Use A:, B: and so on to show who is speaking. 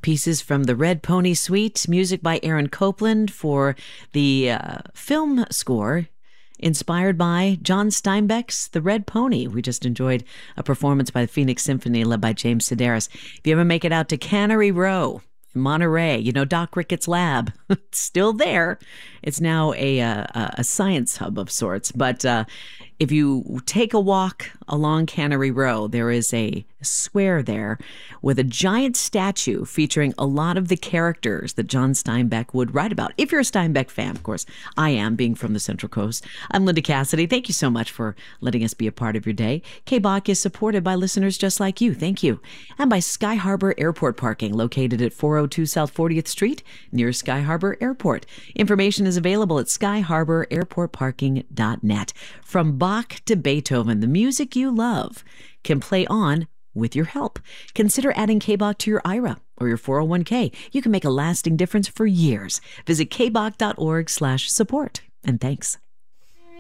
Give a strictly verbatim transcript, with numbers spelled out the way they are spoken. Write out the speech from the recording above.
A: pieces from the Red Pony Suite, music by Aaron Copland for the uh, film score inspired by John Steinbeck's The Red Pony. We just enjoyed a performance by the Phoenix Symphony led by James Sedaris. If you ever make it out to Cannery Row in Monterey, you know Doc Ricketts' lab. It's still there. It's now a, a, a science hub of sorts. But uh, if you take a walk along Cannery Row, there is a square there with a giant statue featuring a lot of the characters that John Steinbeck would write about. If you're a Steinbeck fan, of course, I am, being from the Central Coast. I'm Linda Cassidy. Thank you so much for letting us be a part of your day. K B O C is supported by listeners just like you. Thank you. And by Sky Harbor Airport Parking, located at four oh two South fortieth Street, near Sky Harbor Airport. Information is available at sky harbor airport parking dot net. From Bach to Beethoven, the music you love can play on with your help. Consider adding K B O C to your I R A or your four oh one k. You can make a lasting difference for years. Visit k b o c dot org slash support. And thanks.